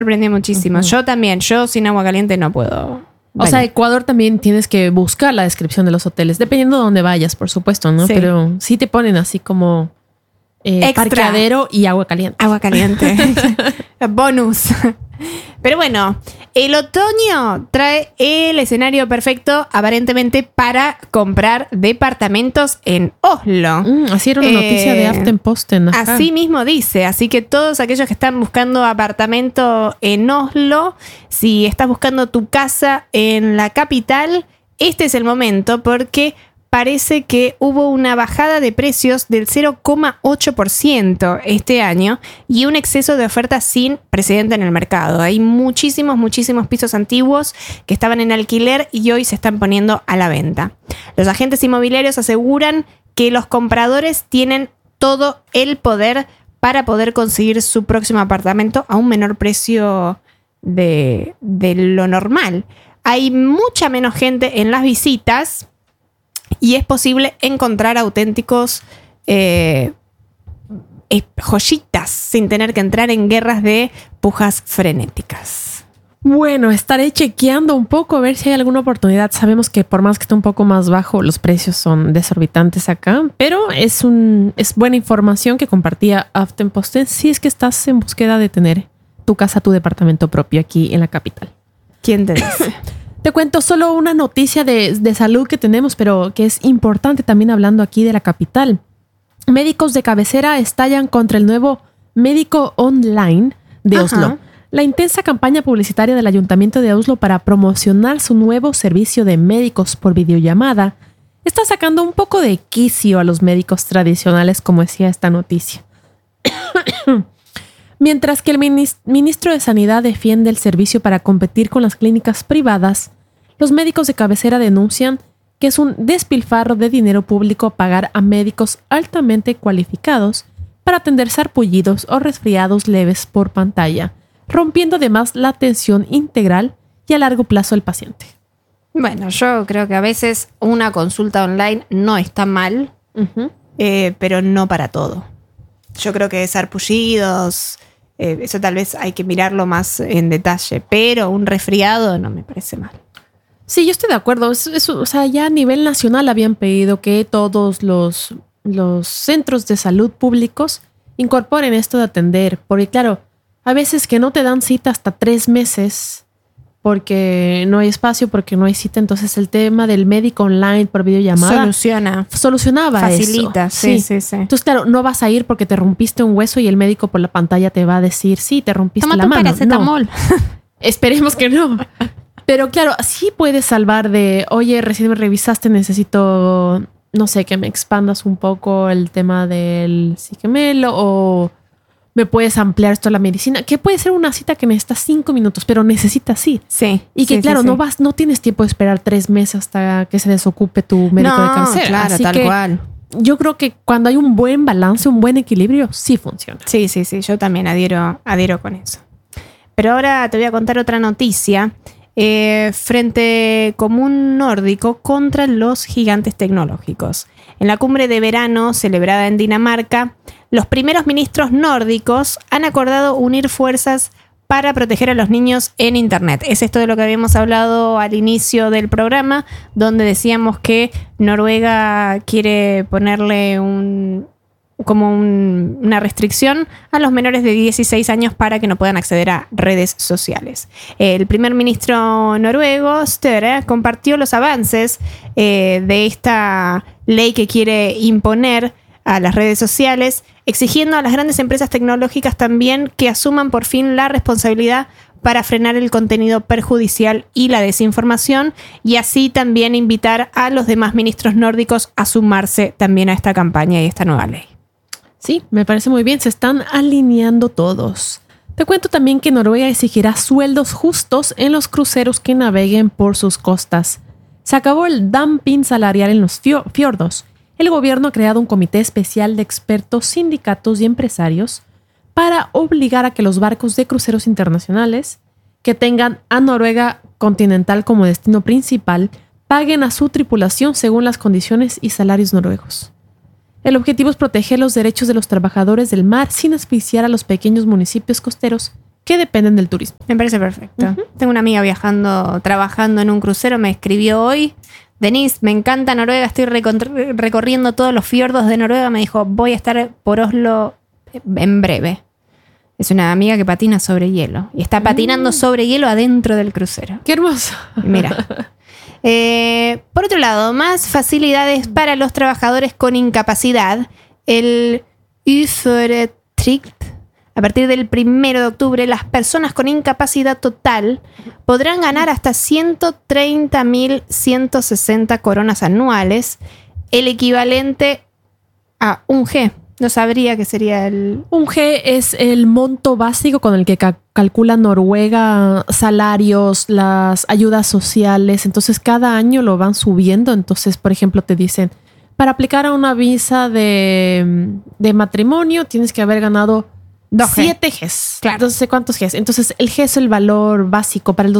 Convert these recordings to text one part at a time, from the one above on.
sorprendió muchísimo. Uh-huh. Yo también. Yo sin agua caliente no puedo. O sea, Ecuador también tienes que buscar la descripción de los hoteles, dependiendo de dónde vayas, por supuesto, ¿no? Sí. Pero sí te ponen así como parqueadero y agua caliente. Agua caliente. Bonus. Pero bueno, el otoño trae el escenario perfecto aparentemente para comprar departamentos en Oslo. Así era una noticia de Aftenposten. Ajá. Así mismo dice. Así que todos aquellos que están buscando apartamento en Oslo, si estás buscando tu casa en la capital, este es el momento porque parece que hubo una bajada de precios del 0,8% este año y un exceso de ofertas sin precedente en el mercado. Hay muchísimos pisos antiguos que estaban en alquiler y hoy se están poniendo a la venta. Los agentes inmobiliarios aseguran que los compradores tienen todo el poder para poder conseguir su próximo apartamento a un menor precio de lo normal. Hay mucha menos gente en las visitas y es posible encontrar auténticos joyitas sin tener que entrar en guerras de pujas frenéticas. Bueno, estaré chequeando un poco a ver si hay alguna oportunidad. Sabemos que por más que esté un poco más bajo, los precios son desorbitantes acá, pero es buena información que compartía Aftenposten si es que estás en búsqueda de tener tu casa, tu departamento propio aquí en la capital. ¿Quién te dice? Te cuento solo una noticia de salud que tenemos, pero que es importante también hablando aquí de la capital. Médicos de cabecera estallan contra el nuevo Médico Online de Oslo. La intensa campaña publicitaria del Ayuntamiento de Oslo para promocionar su nuevo servicio de médicos por videollamada está sacando un poco de quicio a los médicos tradicionales, como decía esta noticia. Mientras que el ministro de Sanidad defiende el servicio para competir con las clínicas privadas, los médicos de cabecera denuncian que es un despilfarro de dinero público pagar a médicos altamente cualificados para atender sarpullidos o resfriados leves por pantalla, rompiendo además la atención integral y a largo plazo del paciente. Bueno, yo creo que a veces una consulta online no está mal, pero no para todo. Yo creo que sarpullidos, eso tal vez hay que mirarlo más en detalle, pero un resfriado no me parece mal. Sí, yo estoy de acuerdo. O sea, ya a nivel nacional habían pedido que todos los centros de salud públicos incorporen esto de atender. Porque claro, a veces que no te dan cita hasta 3 meses porque no hay espacio, porque no hay cita. Entonces el tema del médico online por videollamada solucionaba facilita, eso. Sí. Entonces claro, no vas a ir porque te rompiste un hueso y el médico por la pantalla te va a decir, sí, te rompiste la mano. Paracetamol. No. Esperemos que no. Pero claro, sí puedes salvar de, oye, recién me revisaste, necesito, no sé, que me expandas un poco el tema del gemelo o me puedes ampliar esto a la medicina, que puede ser una cita que necesitas 5 minutos, pero necesitas ir. Sí. Y que sí, claro, sí. no tienes tiempo de esperar 3 meses hasta que se desocupe tu médico de cabecera. Claro, así tal que cual. Yo creo que cuando hay un buen balance, un buen equilibrio, sí funciona. Sí, yo también adhiero con eso. Pero ahora te voy a contar otra noticia. Frente común nórdico contra los gigantes tecnológicos. En la cumbre de verano celebrada en Dinamarca, los primeros ministros nórdicos han acordado unir fuerzas para proteger a los niños en Internet. Es esto de lo que habíamos hablado al inicio del programa, donde decíamos que Noruega quiere ponerle una restricción a los menores de 16 años para que no puedan acceder a redes sociales. El primer ministro noruego, Støre, compartió los avances de esta ley que quiere imponer a las redes sociales, exigiendo a las grandes empresas tecnológicas también que asuman por fin la responsabilidad para frenar el contenido perjudicial y la desinformación, y así también invitar a los demás ministros nórdicos a sumarse también a esta campaña y esta nueva ley. Sí, me parece muy bien. Se están alineando todos. Te cuento también que Noruega exigirá sueldos justos en los cruceros que naveguen por sus costas. Se acabó el dumping salarial en los fiordos. El gobierno ha creado un comité especial de expertos, sindicatos y empresarios para obligar a que los barcos de cruceros internacionales que tengan a Noruega continental como destino principal paguen a su tripulación según las condiciones y salarios noruegos. El objetivo es proteger los derechos de los trabajadores del mar sin asfixiar a los pequeños municipios costeros que dependen del turismo. Me parece perfecto. Tengo una amiga trabajando en un crucero, me escribió hoy: Denise, me encanta Noruega, estoy recorriendo todos los fiordos de Noruega. Me dijo, voy a estar por Oslo en breve. Es una amiga que patina sobre hielo. Y está patinando sobre hielo adentro del crucero. ¡Qué hermoso! Mira. Por otro lado, más facilidades para los trabajadores con incapacidad. El Uføretrygd. A partir del 1 de octubre, las personas con incapacidad total podrán ganar hasta 130.160 coronas anuales, el equivalente a un G. No sabría qué sería el... Un G es el monto básico con el que calcula Noruega salarios, las ayudas sociales. Entonces, cada año lo van subiendo. Entonces, por ejemplo, te dicen, para aplicar a una visa de matrimonio tienes que haber ganado 7 Gs. Claro. Entonces, ¿cuántos Gs? Entonces, el G es el valor básico. Para el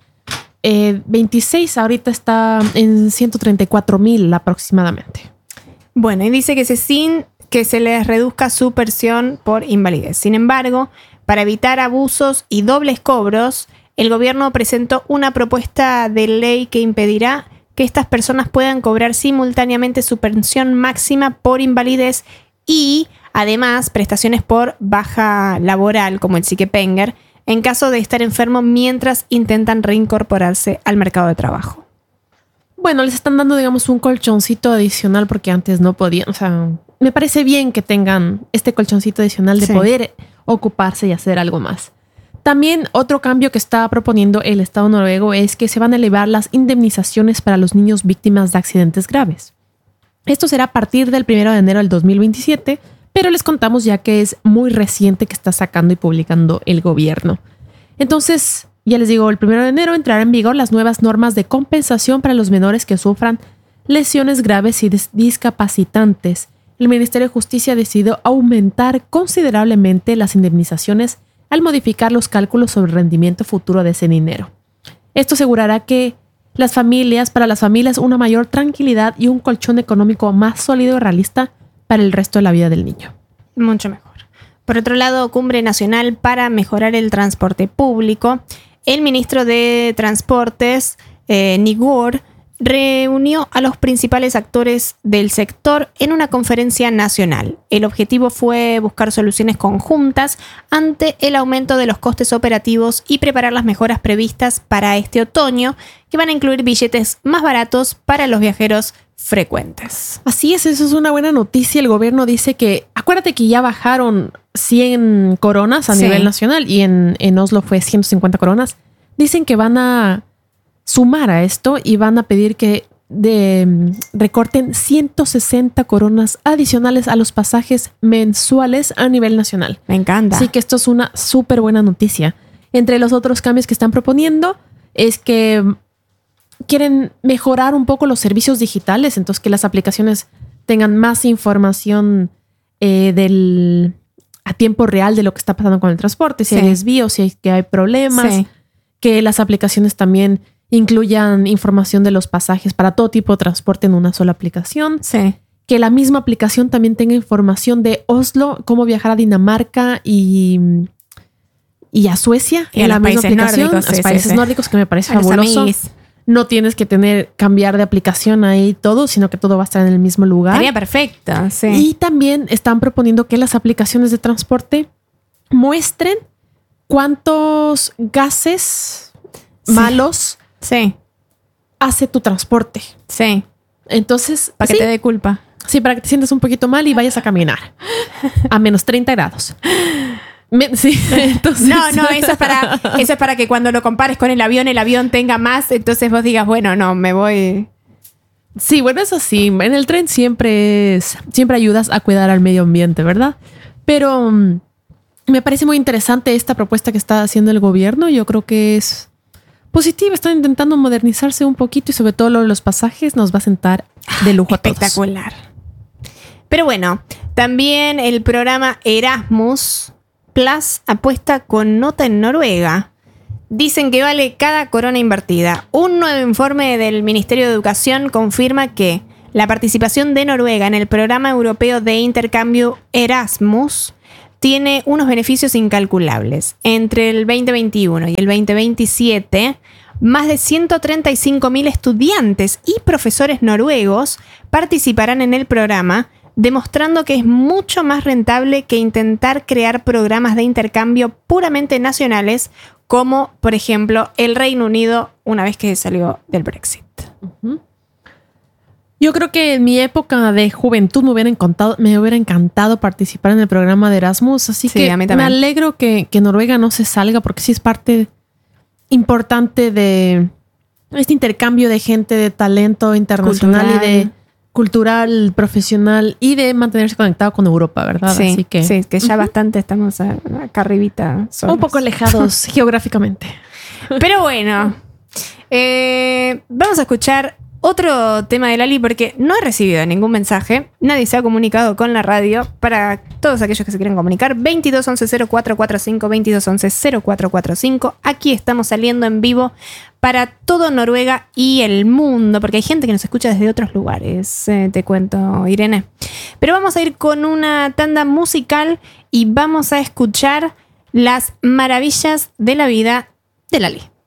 2026 ahorita está en 134,000 aproximadamente. Bueno, y dice que sin que se les reduzca su pensión por invalidez. Sin embargo, para evitar abusos y dobles cobros, el gobierno presentó una propuesta de ley que impedirá que estas personas puedan cobrar simultáneamente su pensión máxima por invalidez y además prestaciones por baja laboral como el Sykepenger en caso de estar enfermo mientras intentan reincorporarse al mercado de trabajo. Bueno, les están dando, digamos, un colchoncito adicional porque antes no podían. O sea, me parece bien que tengan este colchoncito adicional de poder ocuparse y hacer algo más. También otro cambio que está proponiendo el Estado noruego es que se van a elevar las indemnizaciones para los niños víctimas de accidentes graves. Esto será a partir del 1 de enero del 2027, pero les contamos ya que es muy reciente que está sacando y publicando el gobierno. Entonces, ya les digo, el 1 de enero entrarán en vigor las nuevas normas de compensación para los menores que sufran lesiones graves y discapacitantes. El Ministerio de Justicia decidió aumentar considerablemente las indemnizaciones al modificar los cálculos sobre el rendimiento futuro de ese dinero. Esto asegurará que para las familias una mayor tranquilidad y un colchón económico más sólido y realista para el resto de la vida del niño. Mucho mejor. Por otro lado, Cumbre Nacional para mejorar el transporte público. El ministro de Transportes, Nygaard, reunió a los principales actores del sector en una conferencia nacional. El objetivo fue buscar soluciones conjuntas ante el aumento de los costes operativos y preparar las mejoras previstas para este otoño, que van a incluir billetes más baratos para los viajeros frecuentes. Así es, eso es una buena noticia. El gobierno dice que, acuérdate que ya bajaron 100 coronas a nivel nacional y en Oslo fue 150 coronas. Dicen que van a sumar a esto y van a pedir que recorten 160 coronas adicionales a los pasajes mensuales a nivel nacional. Me encanta. Así que esto es una súper buena noticia. Entre los otros cambios que están proponiendo es que quieren mejorar un poco los servicios digitales, entonces que las aplicaciones tengan más información a tiempo real de lo que está pasando con el transporte, si hay desvíos, si hay problemas, que las aplicaciones también incluyan información de los pasajes para todo tipo de transporte en una sola aplicación. Que la misma aplicación también tenga información de Oslo, cómo viajar a Dinamarca y a Suecia y en a la misma aplicación. Nórdicos, a los países nórdicos, que me parece fabuloso. No tienes que cambiar de aplicación ahí todo, sino que todo va a estar en el mismo lugar. Sería perfecto, sí. Y también están proponiendo que las aplicaciones de transporte muestren cuántos gases malos hace tu transporte. Entonces, para que te dé culpa. Sí, para que te sientas un poquito mal y vayas a caminar a menos 30 grados. Entonces... No, eso es para que cuando lo compares con el avión tenga más, entonces vos digas, bueno, no, me voy. Sí, bueno, eso sí, en el tren siempre ayudas a cuidar al medio ambiente, ¿verdad? Pero me parece muy interesante esta propuesta que está haciendo el gobierno. Yo creo que es positiva, están intentando modernizarse un poquito y sobre todo lo de los pasajes nos va a sentar de lujo a todos. Espectacular. Pero bueno, también el programa Erasmus Plus apuesta con nota en Noruega. Dicen que vale cada corona invertida. Un nuevo informe del Ministerio de Educación confirma que la participación de Noruega en el programa europeo de intercambio Erasmus tiene unos beneficios incalculables. Entre el 2021 y el 2027, más de 135.000 estudiantes y profesores noruegos participarán en el programa, demostrando que es mucho más rentable que intentar crear programas de intercambio puramente nacionales, como, por ejemplo, el Reino Unido una vez que salió del Brexit. Uh-huh. Yo creo que en mi época de juventud me hubiera encantado participar en el programa de Erasmus, así que me alegro que Noruega no se salga, porque sí es parte importante de este intercambio de gente, de talento internacional cultural, profesional, y de mantenerse conectado con Europa, ¿verdad? Sí, así que, sí, que ya bastante estamos acá arribita solos. Un poco alejados geográficamente. Pero bueno, vamos a escuchar otro tema de Lali, porque no he recibido ningún mensaje. Nadie se ha comunicado con la radio. Para todos aquellos que se quieren comunicar, 2211-0445, 2211-0445. Aquí estamos saliendo en vivo para todo Noruega y el mundo, porque hay gente que nos escucha desde otros lugares, te cuento, Irene. Pero vamos a ir con una tanda musical y vamos a escuchar Las maravillas de la vida de Lali.